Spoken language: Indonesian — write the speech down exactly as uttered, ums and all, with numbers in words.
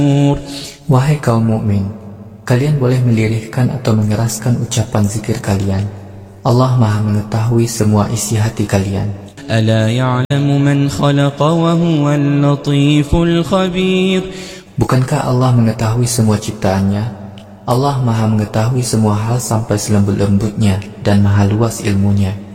Wahai kaum mukmin, kalian boleh melirihkan atau mengeraskan ucapan zikir kalian. Allah Maha mengetahui semua isi hati kalian. Ala ya'lamu man khalaqa wa huwal latiful khabir. Bukankah Allah mengetahui semua ciptaannya? Allah Maha mengetahui semua hal sampai selembut-lembutnya dan maha luas ilmunya.